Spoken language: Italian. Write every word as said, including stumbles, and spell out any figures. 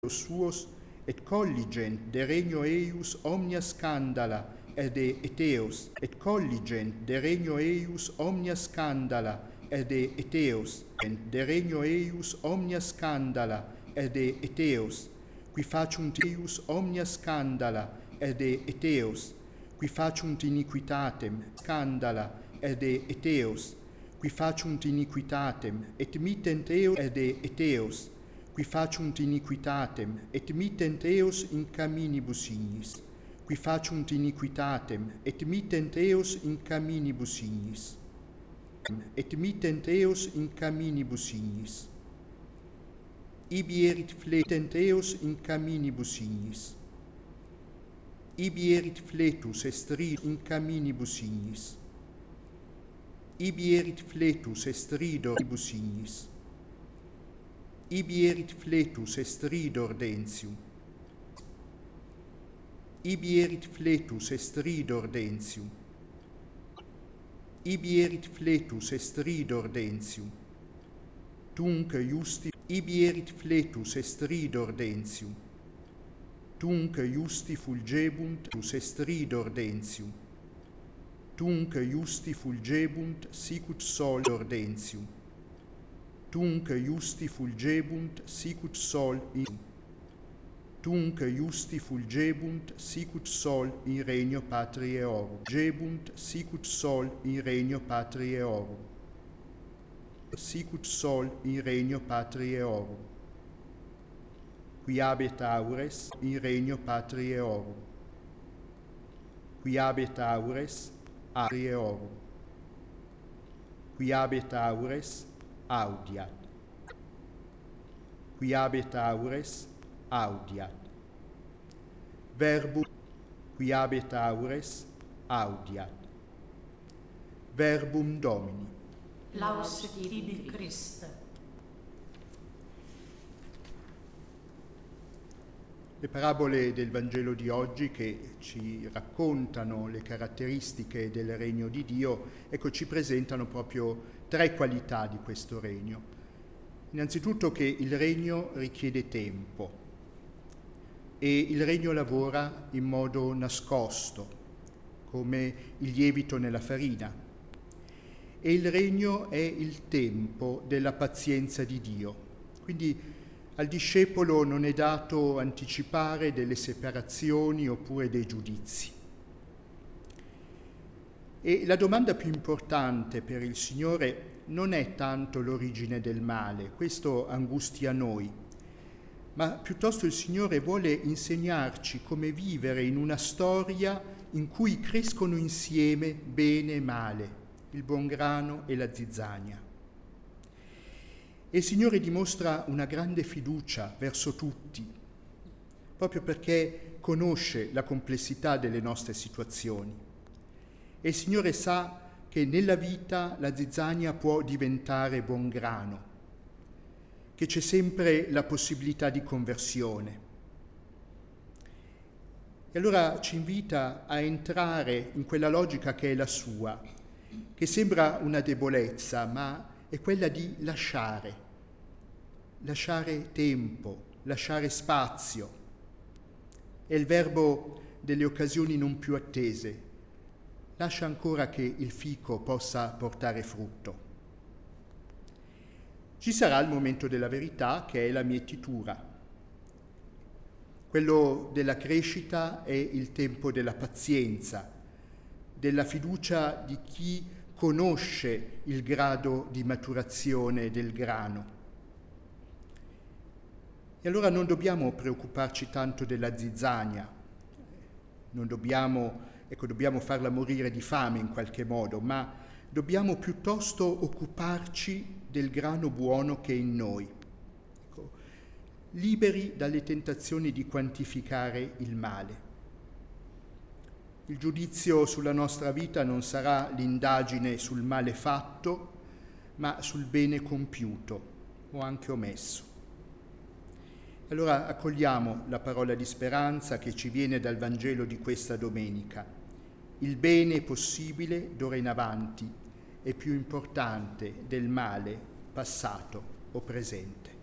suos, et colligent de regno eius omnia scandala ed eteos, et colligent de regno eius omnia scandala ed eteos, de regno eius omnia scandala ed eteos, qui faciunt eius omnia scandala ed eteos, qui faciunt iniquitatem scandala ed eteos, qui faciunt iniquitatem et mittent eos ed eteos, qui faciunt iniquitatem et mittent eos in caminibus ignis, qui faciunt iniquitatem et mittent eos in caminibus ignis, et mittent eos in caminibus ignis, ibi erit fletent eos in caminibus ignis, ibi erit fletus est ridor in caminibus ignis, ibi erit fletus est ridor ibus ignis, ibi erit fletus est ridor dentium, ibi erit fletus est ridor dentium, ibi erit fletus est ridor dentium, tunc justi, ibi erit fletus est ridor dentium, tunc justi fulgebunt est ridor dentium, tunc justi fulgebunt sicut sol dentium, tunc justi fulgebunt sicut sol in, tunc justi fulgebunt sicut sol in regno Patri eorum, gebunt sicut sol in regno Patri eorum, sicut sol in regno Patri eorum, qui habet aures in regno Patri eorum, qui habet aures Patri eorum, qui habet aures audiat, qui habet aures audiat, verbum qui habet aures audiat, verbum Domini. Laus tibi Christe. Le parabole del Vangelo di oggi, che ci raccontano le caratteristiche del regno di Dio, ecco, ci presentano proprio tre qualità di questo regno. Innanzitutto che il regno richiede tempo e il regno lavora in modo nascosto, come il lievito nella farina. E il regno è il tempo della pazienza di Dio. Quindi al discepolo non è dato anticipare delle separazioni oppure dei giudizi. E la domanda più importante per il Signore non è tanto l'origine del male, questo angustia noi, ma piuttosto il Signore vuole insegnarci come vivere in una storia in cui crescono insieme bene e male, il buon grano e la zizzania. E il Signore dimostra una grande fiducia verso tutti, proprio perché conosce la complessità delle nostre situazioni. E il Signore sa che nella vita la zizzania può diventare buon grano, che c'è sempre la possibilità di conversione. E allora ci invita a entrare in quella logica che è la sua, che sembra una debolezza, ma è quella di lasciare, lasciare tempo, lasciare spazio. È il verbo delle occasioni non più attese. Lascia ancora che il fico possa portare frutto. Ci sarà il momento della verità, che è la mietitura. Quello della crescita è il tempo della pazienza, della fiducia di chi conosce il grado di maturazione del grano. E allora non dobbiamo preoccuparci tanto della zizzania, non dobbiamo, ecco, dobbiamo farla morire di fame in qualche modo, ma dobbiamo piuttosto occuparci del grano buono che è in noi, ecco, liberi dalle tentazioni di quantificare il male. Il giudizio sulla nostra vita non sarà l'indagine sul male fatto, ma sul bene compiuto o anche omesso. Allora accogliamo la parola di speranza che ci viene dal Vangelo di questa domenica. Il bene possibile d'ora in avanti è più importante del male passato o presente.